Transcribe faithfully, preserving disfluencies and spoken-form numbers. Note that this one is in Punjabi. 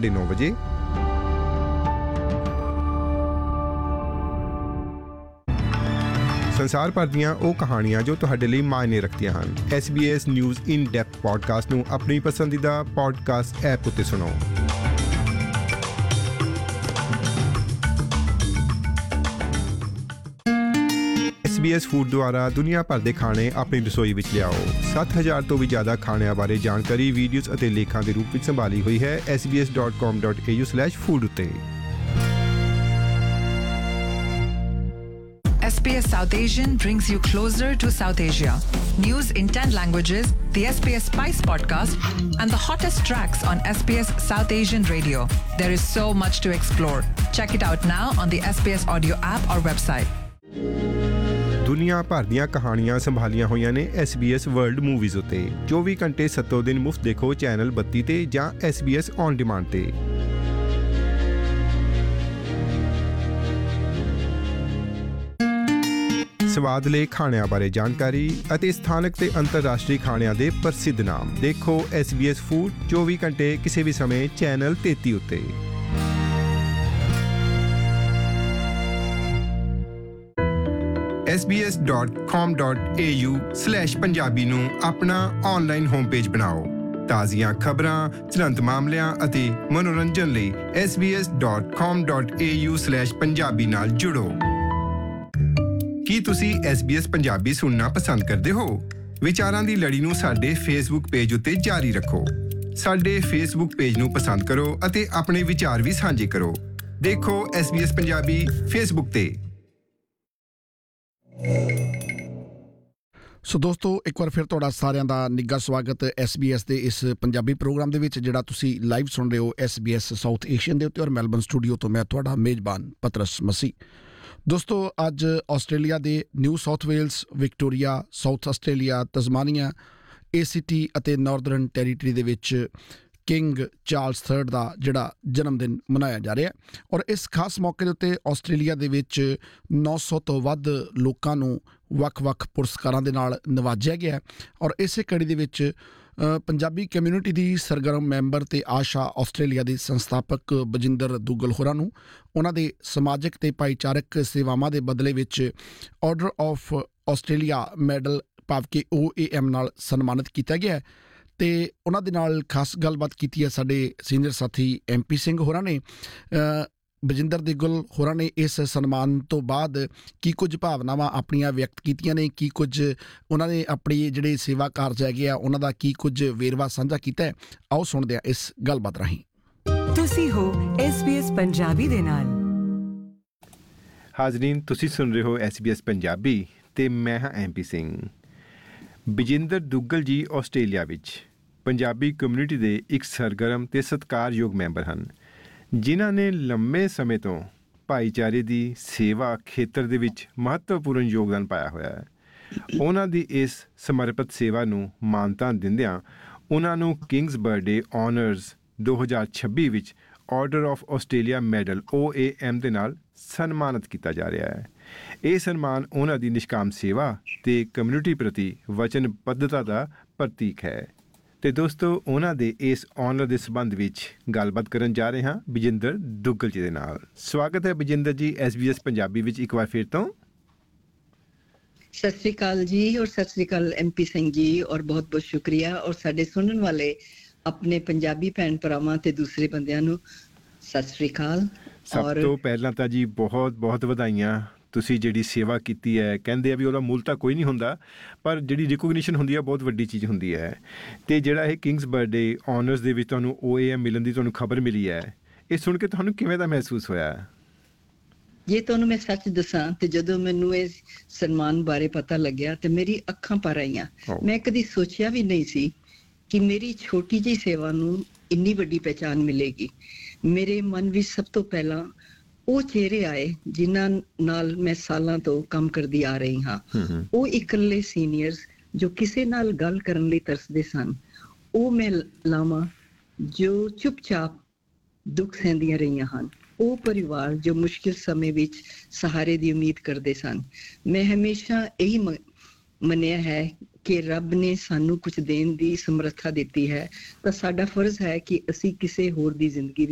ਸਾਢੇ ਨੌ ਵਜੇ। ਸੰਸਾਰ ਭਰ ਦੀਆਂ ਉਹ ਕਹਾਣੀਆਂ ਜੋ ਤੁਹਾਡੇ ਲਈ ਮਾਇਨੇ ਰੱਖਦੀਆਂ ਹਨ। S B S news in depth podcast ਨੂੰ ਆਪਣੀ ਪਸੰਦੀਦਾ ਪੋਡਕਾਸਟ ਐਪ ਉੱਤੇ ਸੁਣੋ। ਐਸ ਬੀ ਐਸ ਫੂਡ ਦੁਆਰਾ ਦੁਨੀਆ ਭਰ ਦੇ ਖਾਣੇ ਆਪਣੀ ਰਸੋਈ ਵਿੱਚ ਲਿਆਓ। ਸੱਤ ਹਜ਼ਾਰ ਤੋਂ ਵੀ ਜ਼ਿਆਦਾ ਖਾਣਿਆਂ ਬਾਰੇ ਜਾਣਕਾਰੀ ਵੀਡੀਓਜ਼ ਅਤੇ ਲੇਖਾਂ ਦੇ ਰੂਪ ਵਿੱਚ ਸੰਭਾਲੀ ਹੋਈ ਹੈ S B S dot com dot A you slash food ਉੱਤੇ। S B S South Asian brings you closer to South Asia. News in ten languages, the S B S Spice podcast, and the hottest tracks on S B S South Asian Radio. There is so much to explore. Check it out now on the S B S audio app or website. ਦੁਨੀਆ ਭਰ ਦੀਆਂ ਕਹਾਣੀਆਂ ਸੰਭਾਲੀਆਂ ਹੋਈਆਂ ਨੇ S B S world movies ਉੱਤੇ। ਚੌਵੀ ਘੰਟੇ ਸੱਤੋਂ ਦਿਨ ਮੁਫਤ ਦੇਖੋ ਚੈਨਲ ਬੱਤੀ ਤੇ ਜਾਂ S B S on demand ਤੇ। ਸਵਾਦਲੇ ਖਾਣਿਆਂ ਬਾਰੇ ਜਾਣਕਾਰੀ ਅਤੇ ਸਥਾਨਕ ਤੇ ਅੰਤਰਰਾਸ਼ਟਰੀ ਖਾਣਿਆਂ ਦੇ ਪ੍ਰਸਿੱਧ ਨਾਮ ਦੇਖੋ ਐਸ ਬੀ ਐਸ ਫੂਡ ਚੌਵੀ ਘੰਟੇ ਕਿਸੇ ਵੀ ਸਮੇਂ ਚੈਨਲ ਤੇਤੀ ਉੱਤੇ। S B S dot com dot A you slash Punjabi ਨੂੰ ਆਪਣਾ ਆਨਲਾਈਨ ਹੋਮ ਪੇਜ ਬਣਾਓ। ਤਾਜ਼ੀਆਂ ਖਬਰਾਂ, ਤੁਰੰਤ ਮਾਮਲਿਆਂ ਅਤੇ ਮਨੋਰੰਜਨ ਲਈ S B S dot com dot A you slash Punjabi ਨਾਲ ਜੁੜੋ। ਕੀ ਤੁਸੀਂ ਐਸ ਬੀ ਐਸ ਪੰਜਾਬੀ ਸੁਣਨਾ ਪਸੰਦ ਕਰਦੇ ਹੋ? ਵਿਚਾਰਾਂ ਦੀ ਲੜੀ ਨੂੰ ਸਾਡੇ ਫੇਸਬੁੱਕ ਪੇਜ ਉੱਤੇ ਜਾਰੀ ਰੱਖੋ। ਸਾਡੇ ਫੇਸਬੁੱਕ ਪੇਜ ਨੂੰ ਪਸੰਦ ਕਰੋ ਅਤੇ ਆਪਣੇ ਵਿਚਾਰ ਵੀ ਸਾਂਝੇ ਕਰੋ। ਦੇਖੋ S B S Punjabi Facebook ਤੇ। ਸੋ ਦੋਸਤੋ, ਇੱਕ ਵਾਰ ਫਿਰ ਤੁਹਾਡਾ ਸਾਰਿਆਂ ਦਾ ਨਿੱਘਾ ਸਵਾਗਤ ਐਸ ਬੀ ਐਸ ਦੇ ਇਸ ਪੰਜਾਬੀ ਪ੍ਰੋਗਰਾਮ ਦੇ ਵਿੱਚ, ਜਿਹੜਾ ਤੁਸੀਂ ਲਾਈਵ ਸੁਣ ਰਹੇ ਹੋ S B S south Asian ਦੇ ਉੱਤੇ ਔਰ ਮੈਲਬਨ ਸਟੂਡੀਓ ਤੋਂ। ਮੈਂ ਤੁਹਾਡਾ ਮੇਜ਼ਬਾਨ ਪਤਰਸ ਮਸੀਹ। ਦੋਸਤੋ, ਅੱਜ ਆਸਟ੍ਰੇਲੀਆ ਦੇ new south Wales, Victoria, south Australia, Tasmania, ਏ ਸੀ ਟੀ ਅਤੇ ਨਾਰਦਰਨ ਟੈਰੀਟਰੀ ਦੇ ਵਿੱਚ ਕਿੰਗ ਚਾਰਲਸ ਥਰਡ ਦਾ ਜਿਹੜਾ ਜਨਮ ਦਿਨ ਮਨਾਇਆ ਜਾ ਰਿਹਾ ਔਰ ਇਸ ਖਾਸ ਮੌਕੇ ਦੇ ਉੱਤੇ ਆਸਟ੍ਰੇਲੀਆ ਦੇ ਵਿੱਚ ਨੌ ਸੌ ਤੋਂ ਵੱਧ ਲੋਕਾਂ ਨੂੰ ਵੱਖ-ਵੱਖ ਪੁਰਸਕਾਰਾਂ ਦੇ ਨਾਲ ਨਵਾਜਿਆ ਗਿਆ ਔਰ ਇਸੇ ਕੜੀ ਦੇ ਵਿੱਚ ਪੰਜਾਬੀ ਕਮਿਊਨਿਟੀ ਦੀ ਸਰਗਰਮ ਮੈਂਬਰ ਤੇ ਆਸ਼ਾ ਆਸਟ੍ਰੇਲੀਆ ਦੇ ਸੰਸਥਾਪਕ ਬਜਿੰਦਰ ਦੁੱਗਲ ਹੋਰਾਂ ਨੂੰ ਉਹਨਾਂ ਦੇ ਸਮਾਜਿਕ ਤੇ ਭਾਈਚਾਰਕ ਸੇਵਾਵਾਂ ਦੇ ਬਦਲੇ ਵਿੱਚ ਆਰਡਰ ਆਫ ਆਸਟ੍ਰੇਲੀਆ ਮੈਡਲ ਭਾਵ ਕਿ ਓ ਏ ਐਮ ਨਾਲ ਸਨਮਾਨਿਤ ਕੀਤਾ ਗਿਆ ਅਤੇ ਉਹਨਾਂ ਦੇ ਨਾਲ ਖਾਸ ਗੱਲਬਾਤ ਕੀਤੀ ਹੈ ਸਾਡੇ ਸੀਨੀਅਰ ਸਾਥੀ ਐਮ ਪੀ ਸਿੰਘ ਹੋਰਾਂ ਨੇ। ਬਜਿੰਦਰ ਦੁੱਗਲ ਹੋਰਾਂ ਨੇ ਇਸ ਸਨਮਾਨ ਤੋਂ ਬਾਅਦ ਕੀ ਕੁਝ ਭਾਵਨਾਵਾਂ ਆਪਣੀਆਂ ਵਿਅਕਤ ਕੀਤੀਆਂ ਨੇ, ਕੀ ਕੁਝ ਉਹਨਾਂ ਨੇ ਆਪਣੀ ਜਿਹੜੇ ਸੇਵਾ ਕਾਰਜ ਹੈਗੇ ਆ ਉਹਨਾਂ ਦਾ ਕੀ ਕੁਝ ਵੇਰਵਾ ਸਾਂਝਾ ਕੀਤਾ ਹੈ। ਆਓ ਸੁਣਦੇ ਹਾਂ ਇਸ ਗੱਲਬਾਤ ਰਾਹੀਂ। ਤੁਸੀਂ ਹੋ ਐਸ ਬੀ ਐਸ ਪੰਜਾਬੀ ਦੇ ਨਾਲ। ਹਾਜ਼ਰੀਨ, ਤੁਸੀਂ ਸੁਣ ਰਹੇ ਹੋ ਐਸ ਬੀ ਐਸ ਪੰਜਾਬੀ ਤੇ ਮੈਂ ਹਾਂ ਐਮ ਪੀ ਸਿੰਘ। ਬਜਿੰਦਰ ਦੁੱਗਲ ਜੀ ਆਸਟ੍ਰੇਲੀਆ ਵਿੱਚ ਪੰਜਾਬੀ ਕਮਿਊਨਿਟੀ ਦੇ ਇੱਕ ਸਰਗਰਮ ਅਤੇ ਸਤਿਕਾਰਯੋਗ ਮੈਂਬਰ ਹਨ, ਜਿਨ੍ਹਾਂ ਨੇ ਲੰਮੇ ਸਮੇਂ ਤੋਂ ਭਾਈਚਾਰੇ ਦੀ ਸੇਵਾ ਖੇਤਰ ਦੇ ਵਿੱਚ ਮਹੱਤਵਪੂਰਨ ਯੋਗਦਾਨ ਪਾਇਆ ਹੋਇਆ ਹੈ। ਉਹਨਾਂ ਦੀ ਇਸ ਸਮਰਪਿਤ ਸੇਵਾ ਨੂੰ ਮਾਨਤਾ ਦਿੰਦਿਆਂ ਉਹਨਾਂ ਨੂੰ ਕਿੰਗਸ ਬਰਥਡੇ ਆਨਰਜ਼ ਦੋ ਹਜ਼ਾਰ ਛੱਬੀ ਵਿੱਚ order of Australia medal O A M ਦੇ ਨਾਲ ਸਨਮਾਨਿਤ ਕੀਤਾ ਜਾ ਰਿਹਾ ਹੈ। ਇਹ ਸਨਮਾਨ ਉਹਨਾਂ ਦੀ ਨਿਸ਼ਕਾਮ ਸੇਵਾ ਅਤੇ ਕਮਿਊਨਿਟੀ ਪ੍ਰਤੀ ਵਚਨਬੱਧਤਾ ਦਾ ਪ੍ਰਤੀਕ ਹੈ। ਅਤੇ ਦੋਸਤੋ, ਉਹਨਾਂ ਦੇ ਇਸ ਆਨਰ ਦੇ ਸੰਬੰਧ ਵਿੱਚ ਗੱਲਬਾਤ ਕਰਨ ਜਾ ਰਹੇ ਹਾਂ ਬਜਿੰਦਰ ਦੁੱਗਲ ਜੀ ਦੇ ਨਾਲ। ਸਵਾਗਤ ਹੈ Bajinder G S B S Punjabi ਵਿੱਚ ਇੱਕ ਵਾਰ ਫਿਰ ਤੋਂ। ਸਤਿ ਸ੍ਰੀ ਅਕਾਲ ਜੀ ਔਰ ਸਤਿ ਸ੍ਰੀ ਅਕਾਲ ਐਮ ਪੀ ਸਿੰਘ ਜੀ ਔਰ ਬਹੁਤ ਬਹੁਤ ਸ਼ੁਕਰੀਆ ਔਰ ਸਾਡੇ ਸੁਣਨ ਵਾਲੇ ਆਪਣੇ ਪੰਜਾਬੀ ਭੈਣ ਭਰਾਵਾਂ ਤੇ ਦੂਸਰੇ ਬੰਦਿਆਂ ਨੂੰ ਸਤਿ ਸ੍ਰੀ ਅਕਾਲ। ਸਭ ਤੋਂ ਪਹਿਲਾਂ ਤਾਂ ਜੀ ਬਹੁਤ ਬਹੁਤ ਵਧਾਈਆਂ। ਤੁਸੀਂ ਜਿਹੜੀ ਸੇਵਾ ਕੀਤੀ ਹੈ, ਕਹਿੰਦੇ ਆ ਵੀ ਉਹਦਾ ਮੁੱਲ ਤਾਂ ਕੋਈ ਨਹੀਂ ਹੁੰਦਾ, ਪਰ ਜਿਹੜੀ ਰਿਕੋਗਨੀਸ਼ਨ ਹੁੰਦੀ ਹੈ ਬਹੁਤ ਵੱਡੀ ਚੀਜ਼ ਹੁੰਦੀ ਹੈ। ਅਤੇ ਜਿਹੜਾ ਇਹ ਕਿੰਗਸ ਬਰਥਡੇ ਆਨਰਸ ਦੇ ਵਿੱਚ ਤੁਹਾਨੂੰ ਓ ਏ ਐਮ ਮਿਲਣ ਦੀ ਤੁਹਾਨੂੰ ਖਬਰ ਮਿਲੀ ਹੈ, ਇਹ ਸੁਣ ਕੇ ਤੁਹਾਨੂੰ ਕਿਵੇਂ ਦਾ ਮਹਿਸੂਸ ਹੋਇਆ? ਜੇ ਤੁਹਾਨੂੰ ਮੈਂ ਸੱਚ ਦੱਸਾਂ ਤੇ ਜਦੋਂ ਮੈਨੂੰ ਇਹ ਸਨਮਾਨ ਬਾਰੇ ਪਤਾ ਲੱਗਿਆ ਤੇ ਮੇਰੀ ਅੱਖਾਂ ਭਰ ਆਈਆਂ। ਮੈਂ ਕਦੀ ਸੋਚਿਆ ਵੀ ਨਹੀਂ ਸੀ ਕਿ ਮੇਰੀ ਛੋਟੀ ਜਿਹੀ ਸੇਵਾ ਨੂੰ ਇੰਨੀ ਵੱਡੀ ਪਹਿਚਾਣ ਮਿਲੇਗੀ। ਮੇਰੇ ਮਨ ਵਿੱਚ ਸਭ ਤੋਂ ਪਹਿਲਾਂ ਉਹ ਚਿਹਰੇ ਆਏ ਜਿਨ੍ਹਾਂ ਨਾਲ ਮੈਂ ਸਾਲਾਂ ਤੋਂ ਕੰਮ ਕਰਦੀ ਆ ਰਹੀ ਹਾਂ। ਉਹ ਇਕੱਲੇ ਸੀਨੀਅਰਸ ਜੋ ਕਿਸੇ ਨਾਲ ਗੱਲ ਕਰਨ ਲਈ ਤਰਸਦੇ ਸਨ। ਉਹ ਮਹਿਲਾਵਾਂ ਜੋ ਚੁੱਪਚਾਪ ਦੁੱਖ ਸਹਿੰਦੀਆਂ ਰਹੀਆਂ ਹਨ। ਉਹ ਪਰਿਵਾਰ ਜੋ ਮੁਸ਼ਕਿਲ ਸਮੇਂ ਵਿੱਚ ਸਹਾਰੇ ਦੀ ਉਮੀਦ ਕਰਦੇ ਸਨ। ਮੈਂ ਹਮੇਸ਼ਾ ਇਹੀ ਮੰਨਿਆ ਹੈ ਕਿ ਰੱਬ ਨੇ ਸਾਨੂੰ ਕੁਝ ਦੇਣ ਦੀ ਸਮਰੱਥਾ ਦਿੱਤੀ ਹੈ ਤਾਂ ਸਾਡਾ ਫਰਜ਼ ਹੈ ਕਿ ਅਸੀਂ ਕਿਸੇ ਹੋਰ ਦੀ ਜ਼ਿੰਦਗੀ